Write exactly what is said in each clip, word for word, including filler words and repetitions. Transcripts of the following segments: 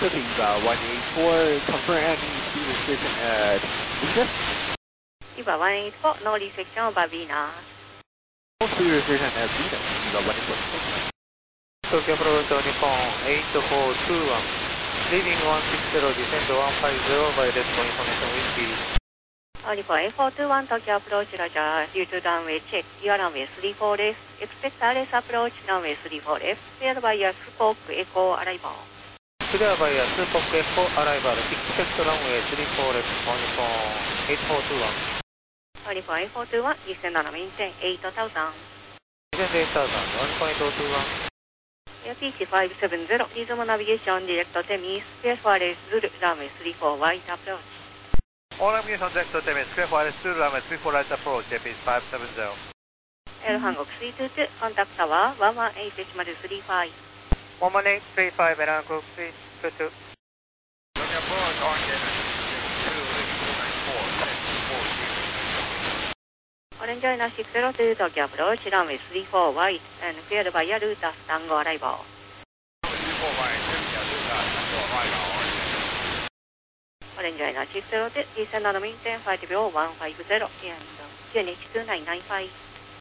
Cookies, uh, one eight four, confirm any speed restriction at Venus. Eva one eight four, no restriction over Venus. No speed restriction at Venus, Eva one eight four. Tokyo approach to Nippon eight four two one, leaving one six zero, descend one five zero by Let's information whiskey. Nippon eight four two one, Tokyo approach, Roger, due to runway check, your runway three four left, expect R S approach, runway three four left, cleared by your Spoke Echo arrival. Clear by your Spoke Echo arrival, expect runway three four left, on Nippon eight four two one. Nippon eight four two one, descend on maintain eight thousand. Descend eight thousand, one point zero two one. P C five seven zero, resume navigation, direct Temis, clear for Zulu, runway three four right approach. All navigation direct to Temis, clear for Zulu, runway three four right approach, P C five seven zero. L Hanguk three two two, contact tower one one eight three five. one one eight three five, L Hanguk three two two. Tokyo approach, Orange two, two nine four, four Orange China six zero two, Tokyo approach, runway three four right, and cleared by your Lutas Tango arrival. three four right, Lutas Tango arrival, Orange China six zero two, descend on maintain five zero one five zero, and Q N H two nine nine five.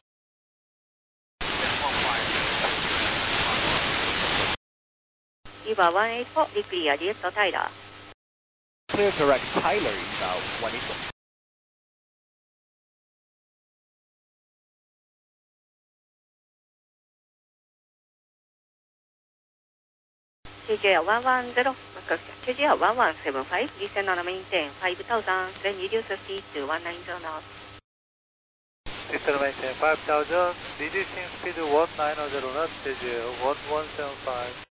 Eva one eight four, declare direct to Tyler. Clear direct Tyler, Eva one eight four. C J one one zero, C J one one seven five, descend on maintain five thousand, then reduce speed to one nine zero knots. Descend on maintain five thousand, reducing speed to one nine zero knots, one one seven five.